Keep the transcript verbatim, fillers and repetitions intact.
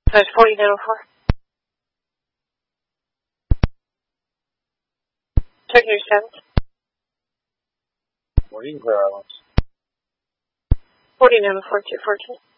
So it's forty nine oh four. Checking your status. Morning, clear islands. forty nine oh four two four two.